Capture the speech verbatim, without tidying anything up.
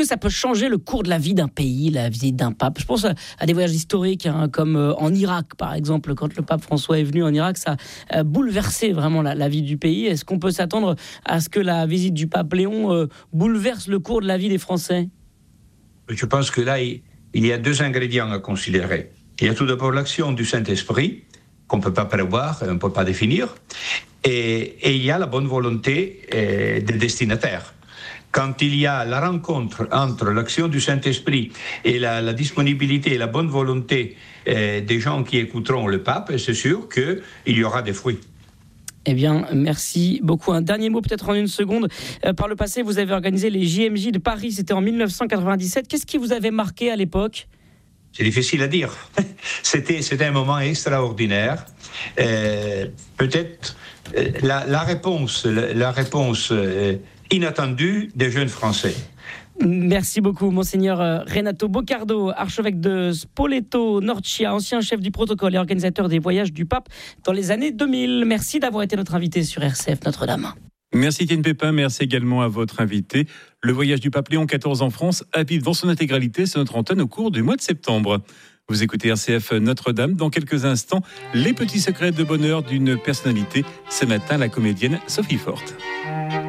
Ça peut changer le cours de la vie d'un pays, la visite d'un pape. Je pense à des voyages historiques, hein, comme en Irak, par exemple. Quand le pape François est venu en Irak, ça a bouleversé vraiment la, la vie du pays. Est-ce qu'on peut s'attendre à ce que la visite du pape Léon euh, bouleverse le cours de la vie des Français ? Je pense que là, il y a deux ingrédients à considérer. Il y a tout d'abord l'action du Saint-Esprit, qu'on ne peut pas prévoir, on ne peut pas définir. Et, et il y a la bonne volonté euh, des destinataires. Quand il y a la rencontre entre l'action du Saint-Esprit et la, la disponibilité et la bonne volonté euh, des gens qui écouteront le pape, c'est sûr qu'il y aura des fruits. Eh bien, merci beaucoup. Un dernier mot, peut-être en une seconde. Euh, par le passé, vous avez organisé les J M J de Paris, c'était en dix-neuf cent quatre-vingt-dix-sept. Qu'est-ce qui vous avait marqué à l'époque ? C'est difficile à dire. C'était, c'était un moment extraordinaire. Euh, peut-être euh, la, la réponse, la, la réponse euh, inattendue des jeunes Français. Merci beaucoup, Monseigneur Renato Boccardo, archevêque de Spoleto-Norcia, ancien chef du protocole et organisateur des voyages du pape dans les années deux mille. Merci d'avoir été notre invité sur R C F Notre-Dame. Merci Étienne Pépin, merci également à votre invité. Le voyage du pape Léon quatorze en France à vivre dans son intégralité sur notre antenne au cours du mois de septembre. Vous écoutez R C F Notre-Dame. Dans quelques instants, les petits secrets de bonheur d'une personnalité. Ce matin, la comédienne Sophie Forte.